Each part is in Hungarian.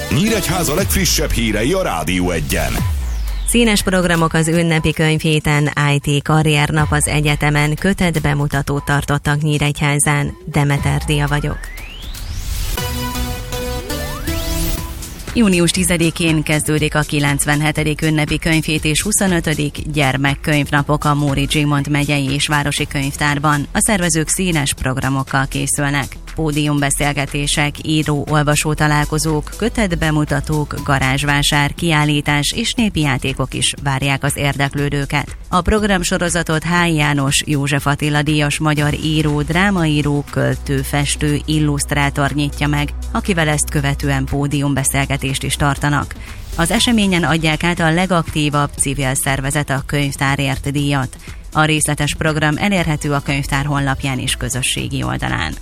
Nyíregyháza legfrissebb hírei a Rádió Egyen. Színes programok az ünnepi könyvhéten, IT karriernap az egyetemen, kötetbemutatót tartottak Nyíregyházán. Demeter Dia vagyok. Június 10-én kezdődik a 97. ünnepi könyvhét és 25. gyermekkönyvnapok a Móricz Zsigmond megyei és városi könyvtárban. A szervezők színes programokkal készülnek. Pódiumbeszélgetések, író-olvasó találkozók, kötetbemutatók, garázsvásár, kiállítás és népi játékok is várják az érdeklődőket. A programsorozatot H. János József Attila díjas magyar író, drámaíró, költő, festő, illusztrátor nyitja meg, akivel ezt követően pódiumbeszélgetést is tartanak. Az eseményen adják át a legaktívabb civil szervezet a könyvtárért díjat. A részletes program elérhető a könyvtár honlapján és közösségi oldalán.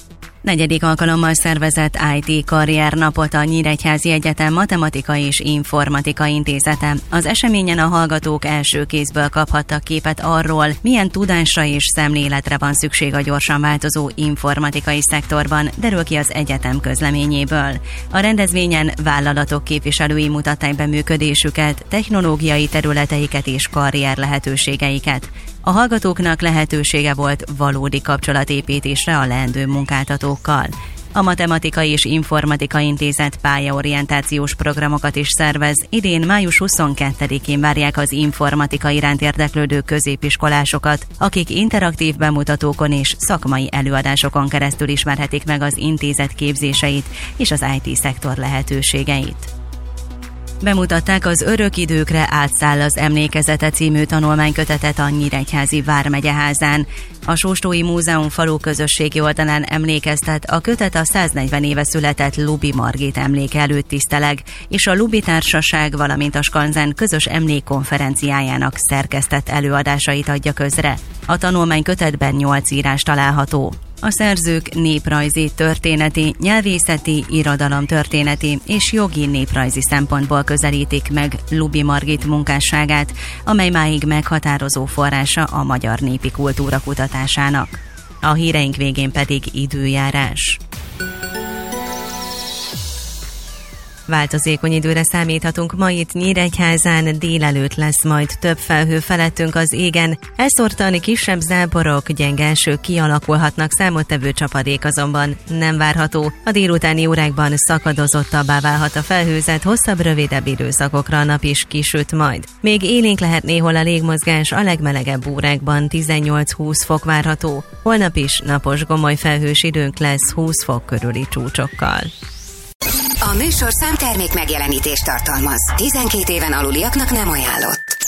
4. alkalommal szervezett IT karriernapot a Nyíregyházi Egyetem Matematika és Informatika Intézete. Az eseményen a hallgatók első kézből kaphattak képet arról, milyen tudásra és szemléletre van szükség a gyorsan változó informatikai szektorban, derül ki az egyetem közleményéből. A rendezvényen vállalatok képviselői mutatták be működésüket, technológiai területeiket és karrier lehetőségeiket. A hallgatóknak lehetősége volt valódi kapcsolatépítésre a leendő munkáltatókkal. A Matematika és Informatika Intézet pályaorientációs programokat is szervez. Idén május 22-én várják az informatika iránt érdeklődő középiskolásokat, akik interaktív bemutatókon és szakmai előadásokon keresztül ismerhetik meg az intézet képzéseit és az IT-szektor lehetőségeit. Bemutatták az Örök időkre átszáll az emlékezete című tanulmánykötetet a Nyíregyházi Vármegyeházán. A Sóstói Múzeum falu közösségi oldalán emlékeztet, a kötet a 140 éve született Luby Margit emléke előtt tiszteleg, és a Luby Társaság, valamint a Skanzen közös emlékkonferenciájának szerkesztett előadásait adja közre. A tanulmánykötetben 8 írás található. A szerzők néprajzi, történeti, nyelvészeti, irodalomtörténeti és jogi néprajzi szempontból közelítik meg Luby Margit munkásságát, amely máig meghatározó forrása a magyar népi kultúra kutatásának. A híreink végén pedig időjárás. Változékony időre számíthatunk ma itt Nyíregyházán, délelőtt lesz majd több felhő felettünk az égen, elszórtan kisebb záporok, gyenge esők kialakulhatnak, számottevő csapadék azonban nem várható. A délutáni órákban szakadozottabbá válhat a felhőzet, hosszabb, rövidebb időszakokra a nap is kisüt majd. Még élénk lehet néhol a légmozgás, a legmelegebb órákban 18-20 fok várható. Holnap is napos gomoly felhős időnk lesz 20 fok körüli csúcsokkal. A műsorszám termék megjelenítést tartalmaz. 12 éven aluliaknak nem ajánlott.